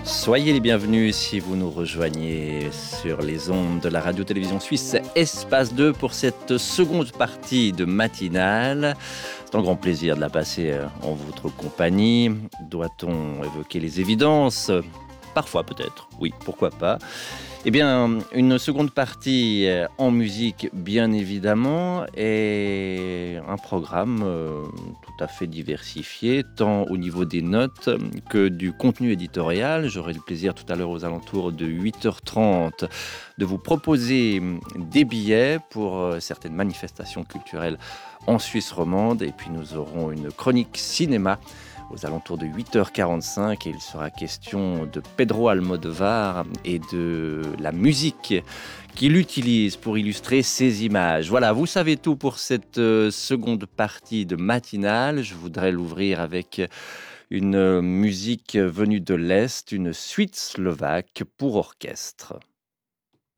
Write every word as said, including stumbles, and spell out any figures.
Soyez les bienvenus si vous nous rejoignez sur les ondes de la radio-télévision suisse Espace deux pour cette seconde partie de matinale. C'est un grand plaisir de la passer en votre compagnie. Doit-on évoquer les évidences ? Parfois peut-être, oui, pourquoi pas. Eh bien, une seconde partie en musique, bien évidemment, et un programme euh, tout à fait diversifié, tant au niveau des notes que du contenu éditorial. J'aurai le plaisir tout à l'heure aux alentours de huit heures trente de vous proposer des billets pour certaines manifestations culturelles en Suisse romande. Et puis nous aurons une chronique cinéma aux alentours de huit heures quarante-cinq, et il sera question de Pedro Almodovar et de la musique qu'il utilise pour illustrer ses images. Voilà, vous savez tout pour cette seconde partie de matinale. Je voudrais l'ouvrir avec une musique venue de l'Est, une suite slovaque pour orchestre.